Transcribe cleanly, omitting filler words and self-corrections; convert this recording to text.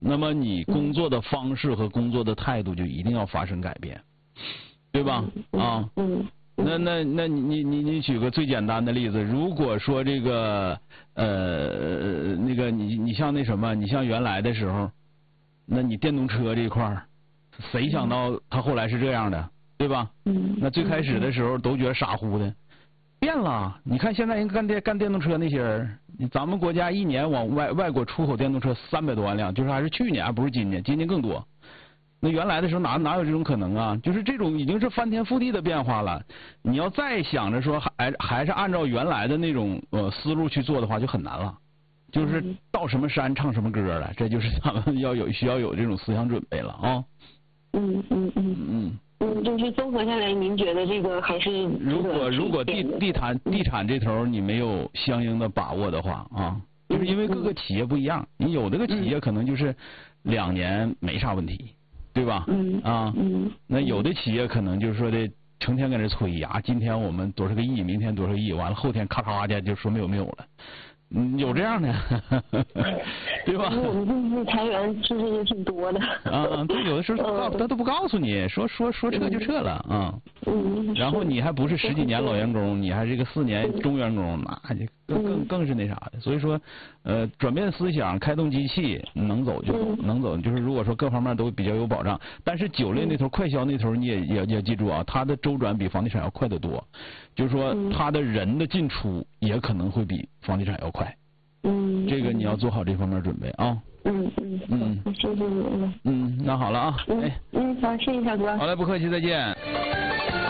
那么你工作的方式和工作的态度就一定要发生改变，对吧？啊，那你举个最简单的例子，如果说这个那个你像那什么，你像原来的时候，那你电动车这一块儿，谁想到他后来是这样的，对吧？那最开始的时候都觉得傻乎的。变了，你看现在人干电动车那些人，咱们国家一年往外国出口电动车300多万辆，就是还是去年，不是今年，今年更多。那原来的时候哪有这种可能啊？就是这种已经是翻天覆地的变化了。你要再想着说还是按照原来的那种思路去做的话，就很难了。就是到什么山唱什么歌了，这就是咱们需要有这种思想准备了啊。 就是综合下来，您觉得这个还是如果地产这头你没有相应的把握的话啊，就是因为各个企业不一样，你有的个企业可能就是2年没啥问题，对吧？那有的企业可能就是说的成天搁这催呀，今天我们多少个亿，明天多少个亿，完了后天咔嚓的就说没有了。有这样的，对吧？ 我们公司裁员其实也挺多的。 对，有的时候他都不告诉你，说撤就撤了啊。然后你还不是10几年老员工，你还是个4年中员工，那就更是那啥的。所以说，转变思想，开动机器，能走就走，能走就是如果说各方面都比较有保障。但是酒类那头、快销那头，你也要记住啊，它的周转比房地产要快得多。就是说，它的人的进出也可能会比房地产要快。这个你要做好这方面准备啊。 谢谢你。 那好了啊。 好，谢谢小哥。 好嘞，不客气，再见。